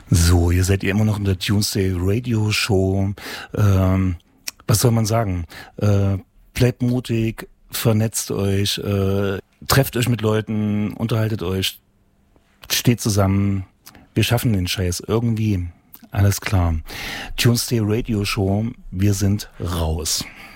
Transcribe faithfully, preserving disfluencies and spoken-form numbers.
So, ihr seid ja immer noch in der Tuesday Radio Show. Ähm, was soll man sagen? Äh, bleibt mutig, vernetzt euch, äh, trefft euch mit Leuten, unterhaltet euch, steht zusammen. Wir schaffen den Scheiß irgendwie. Alles klar. Tuesday Radio Show, wir sind raus.